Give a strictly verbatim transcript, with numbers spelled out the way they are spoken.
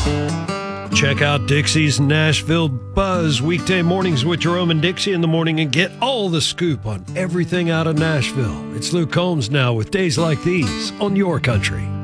Check out Dixie's Nashville Buzz weekday mornings with Jerome and Dixie in the morning and get all the scoop on everything out of Nashville. It's Luke Combs now with Days Like These on Your Country.